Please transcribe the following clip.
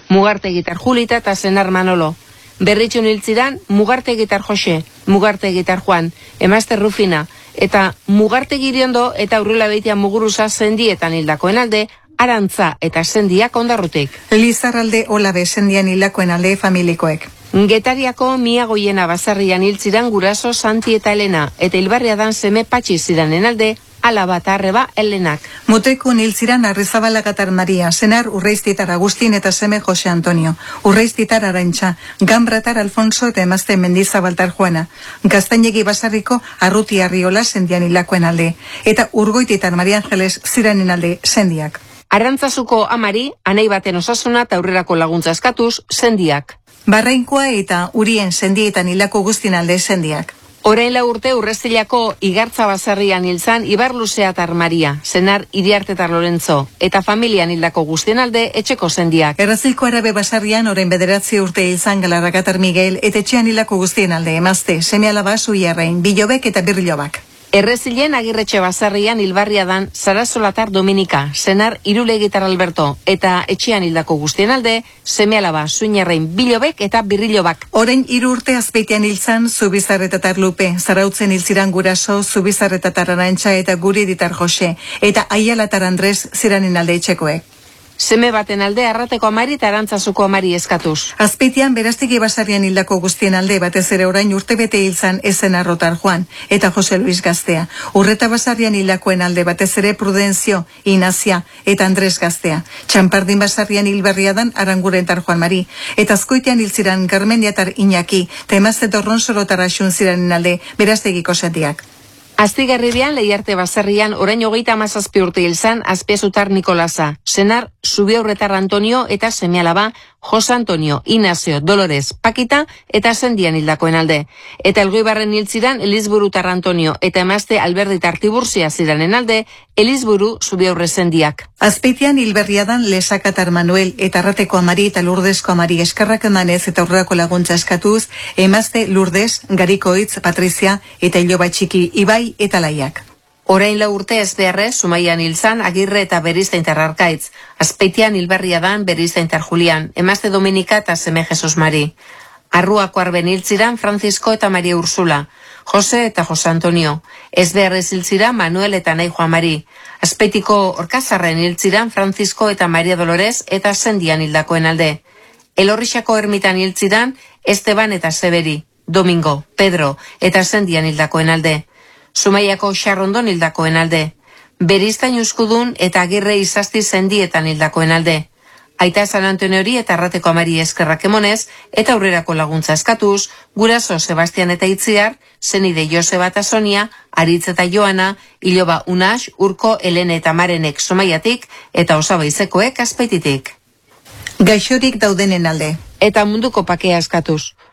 Mugartegitar Julita eta senar Manolo. Berritxun hiltziran Mugartegitar Jose, Mugartegitar Juan, emazte Rufina, eta Mugartegiriondo eta Aurrela Beitia Muguruza Sendietan hildakoen alde, Arantza eta Sendiak Ondarrutik. Lizarralde Olabe Sendian hildakoen alde familikoek. Getariako Miagoiena Basarrian hiltziran Guraso Santi eta Elena, eta Hilbarriadan seme Patxi ziranen alde, Alaba eta Arreba Elenak. Moteko hiltziran Arrizabalagar Maria, senar Urreiztitar Agustin eta seme Jose Antonio, Urreiztitar Arantxa, Gambratar Alfonso eta emazte Mendizabaltar Juana, Gaztainegi Basarriko Arruti Arriola Sendian hildakoen alde, eta Urgoititar Maria Angeles ziranen alde Sendiak. Arantzazuko amari, anei baten osasuna eta aurrerako laguntza eskatuz, Sendiak. Barrainkoa eta Urien Sendietan hildako guztien alde Sendiak. Orain 4 urte Urreztilako Igartza Basarrian hiltzan Ibar Luzeatar Maria, senar Iriartetar Lorenzo, eta familian hildako guztien alde etxeko Sendiak. Errazilko Arabe Basarrian orain 9 urte hiltzan Galarragatar Miguel, eta etxean hildako guztien alde emazte, seme-alaba Zuiarrain, Bilobek eta Birrilobak. Errezilen Agirretxe Basarrian Hilbarriadan Sarasolatar Dominika, senar Irulegitar Alberto, eta etxean hildako guztien alde, seme-alaba Zuiarrain, Bilobek eta Birrilobak. Orain 3 urte Azpeitian hiltzan Zubizarretatar Lupe, Zarautzen hiltziran Guraso, Zubizarretatar Arantxa eta Guriditar Jose, eta Aialatar Andres ziranen alde etxekoek. Seme baten alde Arrateko amari eta Arantzazuko amari eskatuz. Azpeitian Berastegi Basarrian hildako guztien alde batez ere orain urtebete hiltzan Ezen Arrotar Juan eta Jose Luis Gaztea. Urreta Basarrian hildakoen alde batez ere Prudentzio, Inazia eta Andres Gaztea. Txanpardin Basarrian Hilberriadan Arangurentar Juan Mari. Eta Azkoitian hiltziran Garmendiatar Iñaki, eta emazte Torronsorotar Axun ziranen alde Berastegiko Sendiak. Astigarribian Leiarte Basarrian orain 37 urte hilzan Azpiezutar Nikolasa, senar Zubiaurretar Antonio eta seme-alaba Jose Antonio, Inazio, Dolores, Pakita eta Sendian hildakoen alde. Eta Elgoibarren hiltziran Elizburutar Antonio eta emazte Alberditar Tiburtzia ziranen alde, Elizburu Zubiaurre Sendiak. Azpeitian Hilberriadan Lesakatar Manuel eta Arrateko amari eta Lurdezko amari eskarrak emanez eta aurrerako laguntza eskatuz, emazte Lourdes, Garikoitz, Patrizia eta Iloba Txiki, Ibai eta Laiak. Orain 4 urte Ezbeharrez, Zumaian hiltzan Agirre eta Beriztaintar Arkaitz, Azpeitian Hilberriadan Beriztaintar Julian, emazte Dominika eta seme Jesus Mari. Arruako Arben hiltziran Francisco eta Maria Ursula, Jose eta Jose Antonio, Ezbeharrez hiltzira Manuel eta Nei Juan Mari, Azpeitiko Orkazarren hiltziran Francisco eta Maria Dolores eta Sendian hildakoen alde. Elorrixako ermitan hiltziran Esteban eta Seberi, Domingo, Pedro eta Sendian hildakoen alde. Zumaiako Xarrondon hildakoen alde. Beriztain Uskudun eta Agirre Izazti Sendietan hildakoen alde. Aita San Antoniori eta Arrateko amari eskerrak emonez eta aurrerako laguntza eskatuz, Guraso Sebastian eta Itziar, senide Joseba eta Sonia, Aritz eta Joana, Iloba Unax, Urko Elene eta Marenek Zumaiatik eta Osabaizekoek Azpeititik. Gaixorik daudenen alde. Eta munduko pakea eskatuz.